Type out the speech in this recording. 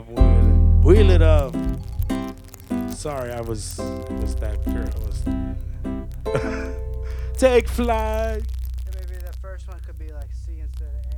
up, wheel it up. Sorry, I was that girl. Take flight. Maybe the first one could be like C instead of A.